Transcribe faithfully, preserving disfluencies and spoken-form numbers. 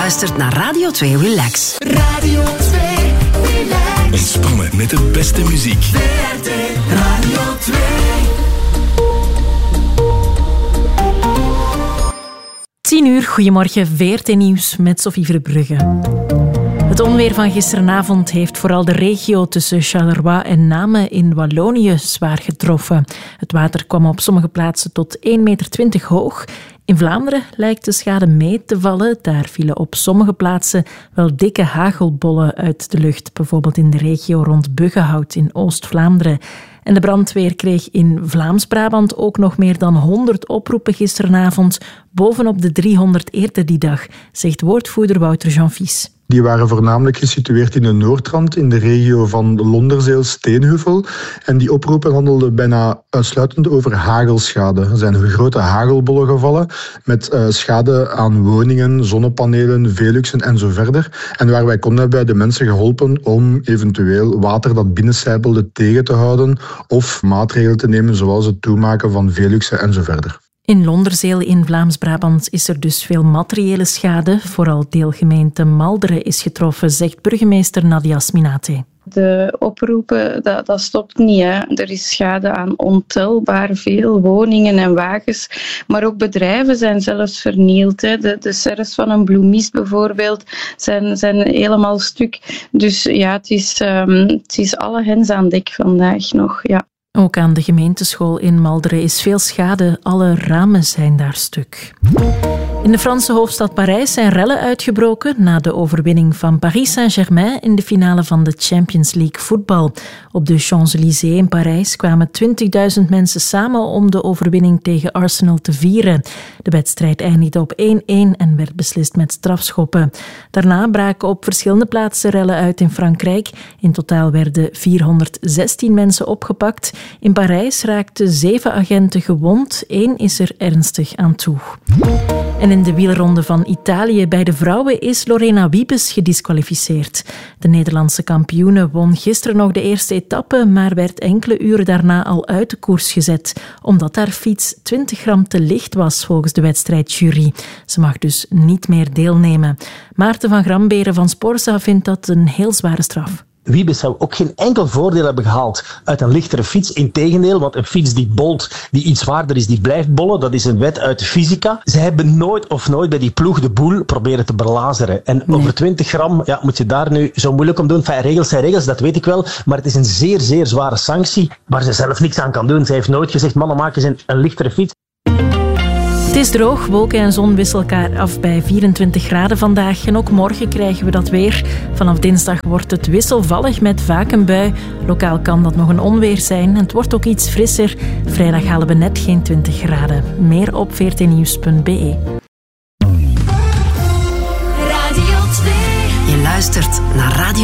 luistert naar Radio twee Relax. Radio twee Relax. Ontspannen met de beste muziek. V R T Radio twee. tien uur, goedemorgen, V R T Nieuws met Sophie Verbrugge. Het onweer van gisteravond heeft vooral de regio tussen Charleroi en Namen in Wallonië zwaar getroffen. Het water kwam op sommige plaatsen tot één komma twintig meter hoog. In Vlaanderen lijkt de schade mee te vallen. Daar vielen op sommige plaatsen wel dikke hagelbollen uit de lucht. Bijvoorbeeld in de regio rond Buggenhout in Oost-Vlaanderen. En de brandweer kreeg in Vlaams-Brabant ook nog meer dan honderd oproepen gisteravond. Bovenop de driehonderd eerder die dag, zegt woordvoerder Wouter Jean-Vies. Die waren voornamelijk gesitueerd in de Noordrand, in de regio van Londerzeel-Steenheuvel. En die oproepen handelden bijna uitsluitend over hagelschade. Er zijn grote hagelbollen gevallen met uh, schade aan woningen, zonnepanelen, veluxen en zo verder. En waar wij konden hebben wij de mensen geholpen om eventueel water dat binnencijpelde tegen te houden of maatregelen te nemen zoals het toemaken van veluxen en zo verder. In Londerzeel in Vlaams-Brabant is er dus veel materiële schade. Vooral deelgemeente Malderen is getroffen, zegt burgemeester Nadia Sminate. De oproepen, dat, dat stopt niet. Hè. Er is schade aan ontelbaar veel woningen en wagens. Maar ook bedrijven zijn zelfs vernield. Hè. De, de serres van een bloemist bijvoorbeeld zijn, zijn helemaal stuk. Dus ja, het is, um, het is alle hens aan dek vandaag nog, ja. Ook aan de gemeenteschool in Malderen is veel schade. Alle ramen zijn daar stuk. In de Franse hoofdstad Parijs zijn rellen uitgebroken na de overwinning van Paris Saint-Germain in de finale van de Champions League voetbal. Op de Champs-Élysées in Parijs kwamen twintigduizend mensen samen om de overwinning tegen Arsenal te vieren. De wedstrijd eindigde op één-één en werd beslist met strafschoppen. Daarna braken op verschillende plaatsen rellen uit in Frankrijk. In totaal werden vierhonderdzestien mensen opgepakt. In Parijs raakten zeven agenten gewond. Eén is er ernstig aan toe. En in de wielronde van Italië bij de vrouwen is Lorena Wiebes gedisqualificeerd. De Nederlandse kampioene won gisteren nog de eerste etappe, maar werd enkele uren daarna al uit de koers gezet, omdat haar fiets twintig gram te licht was volgens de wedstrijdjury. Ze mag dus niet meer deelnemen. Maarten van Gramberen van Sporza vindt dat een heel zware straf. Wiebes zou ook geen enkel voordeel hebben gehaald uit een lichtere fiets. Integendeel, want een fiets die bolt, die iets zwaarder is, die blijft bollen. Dat is een wet uit de fysica. Ze hebben nooit of nooit bij die ploeg de boel proberen te belazeren. En nee. Over twintig gram ja, moet je daar nu zo moeilijk om doen. Enfin, regels zijn regels, dat weet ik wel. Maar het is een zeer, zeer zware sanctie waar ze zelf niks aan kan doen. Ze heeft nooit gezegd, mannen, maak eens een, een lichtere fiets. Het is droog, wolken en zon wisselen elkaar af bij vierentwintig graden vandaag. En ook morgen krijgen we dat weer. Vanaf dinsdag wordt het wisselvallig met vaak een bui. Lokaal kan dat nog een onweer zijn. En het wordt ook iets frisser. Vrijdag halen we net geen twintig graden. Meer op v r t nieuws punt b e. Radio twee. Je luistert naar Radio